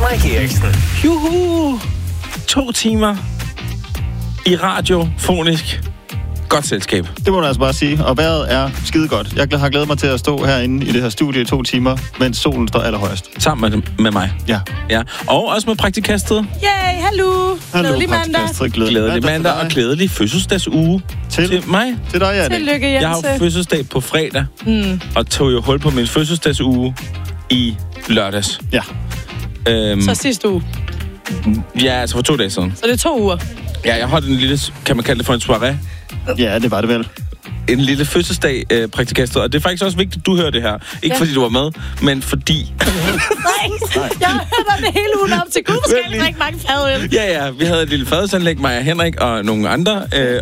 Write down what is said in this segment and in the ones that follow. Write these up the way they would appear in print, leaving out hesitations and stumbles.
Mike Eriksen. Juhu! 2 timer i radiofonisk. Godt selskab. Det må du altså bare sige. Og vejret er skide godt. Jeg har glædet mig til at stå herinde i det her studie i 2 timer, mens solen står allerhøjest. Sammen med mig. Ja. Og også med praktikastet. Yay, hallo. Glædelig mandag. Glædelig mandag og glædelig fødselsdagsuge til mig. Til dig, Jannik. Tillykke, Jense. Jeg har jo fødselsdag på fredag, og tog jo hul på min fødselsdagsuge i lørdags. Ja. Så sidste uge. Ja, altså for 2 dage siden. Så det er 2 uger. Ja, jeg holdt en lille, kan man kalde det for en soirée? Ja, det var det vel. En lille fødselsdag, praktikastet. Og det er faktisk også vigtigt, at du hører det her. Ikke fordi du var med, men fordi... Nej. Jeg har hørt om det hele ugen op til Gud. Hvor skal jeg drikke mange fadøl? Ja, vi havde et lille fadelsanlæg, mig og Henrik og nogle andre.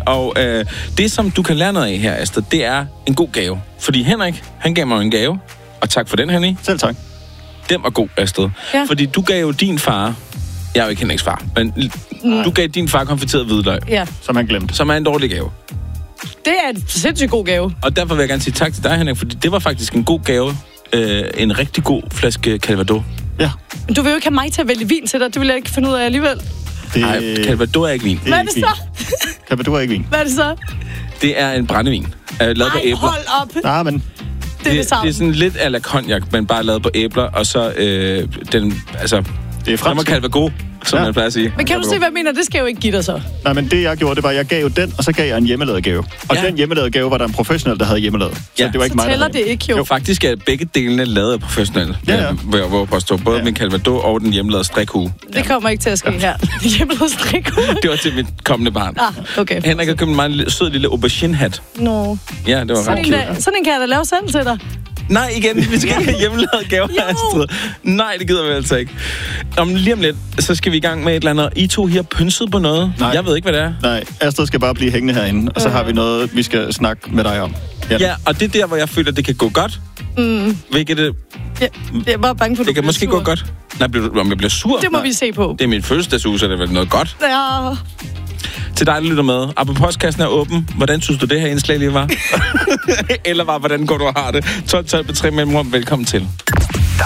Det, som du kan lære noget af her, Astrid, det er en god gave. Fordi Henrik, han gav mig en gave. Og tak for den, Henrik. Selv tak. Den var god, Astrid. Ja. Fordi du gav jo din far... Jeg er jo ikke Henriks far, men du gav din far konfiteret hvidløg. Ja. Som han glemte. Som er en dårlig gave. Det er en sindssygt god gave. Og derfor vil jeg gerne sige tak til dig, Henrik, fordi det var faktisk en god gave. En rigtig god flaske Calvados. Ja. Men du vil jo ikke have mig til at vælge vin til dig. Det vil jeg ikke finde ud af alligevel. Nej, Calvados er ikke vin. Hvad er det så? Calvados er ikke vin. Hvad er det så? Det er en brændevin. Lavet på æbler. Hold op. Nej, men... Det er sådan lidt a la cognac, men bare lavet på æbler, og så den, altså... Det er fransk. Calvados, som man plejer at sige. Men kan du se, hvad jeg mener? Det skal jo ikke give dig så. Nej, men det jeg gjorde, det var, at jeg gav jo den, og så gav jeg en hjemmelavet gave. Og den hjemmelavet gave var der en professionel, der havde hjemmelavet. Så det var ikke så mig, tæller det ikke jo. Jo, faktisk er begge delene lavet af professionelle. Ja. Hvor jeg påstår både min Calvados og den hjemmelavede strikhue. Det kommer ikke til at ske her. Hjemmelavede strikhue. Det var til mit kommende barn. Okay. Henrik har købt en meget sød lille aubergine-hat. Nå. Ja, det var ret cute. Sådan en kan jeg da lave selv til dig. Nej, igen, vi skal ikke have hjemmelavet gaver, Astrid. Nej, det gider vi altså ikke. Lige om lidt, så skal vi i gang med et eller andet. I to her pynset på noget. Nej. Jeg ved ikke, hvad det er. Nej, Astrid skal bare blive hængende herinde, og så har vi noget, vi skal snakke med dig om. Ja, og det er der, hvor jeg føler, at det kan gå godt. Hvilket det... Ja, jeg er bare bange for, det kan måske gå godt. Nej, om jeg bliver sur? Det må vi se på. Det er min fødselsdagsuge, så det er vel noget godt. Ja. Til dig, der lytter med. Postkassen er åben. Hvordan synes du, det her indslag lige var? Eller hvordan går du og har det? 12 på 3 mellemrum. Velkommen til.